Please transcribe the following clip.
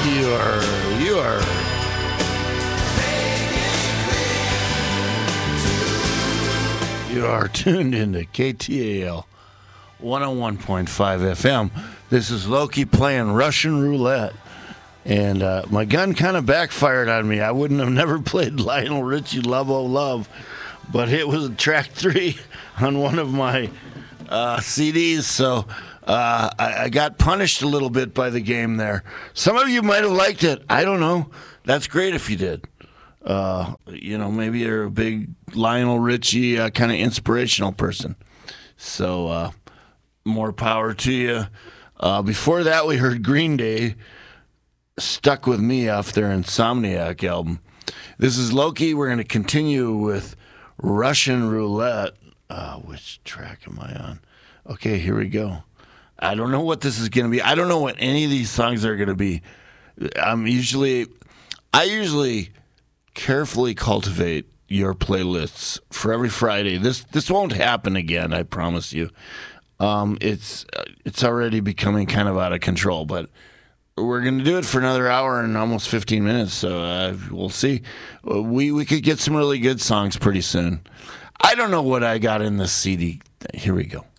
You are tuned into KTAL 101.5 FM. This is Loki playing Russian Roulette. And my gun kind of backfired on me. I wouldn't have never played Lionel Richie Love Oh Love, but it was track 3 on one of my CDs, so I got punished a little bit by the game there. Some of you might have liked it. I don't know. That's great if you did. Maybe you're a big Lionel Richie kind of inspirational person. So more power to you. Before that, we heard Green Day, Stuck With Me off their Insomniac album. This is Loki. We're going to continue with Russian Roulette. Which track am I on? Okay, here we go. I don't know what this is going to be. I don't know what any of these songs are going to be. I usually carefully cultivate your playlists for every Friday. This won't happen again, I promise you. It's already becoming kind of out of control, but we're going to do it for another hour and almost 15 minutes, so we'll see. We could get some really good songs pretty soon. I don't know what I got in this CD. Here we go.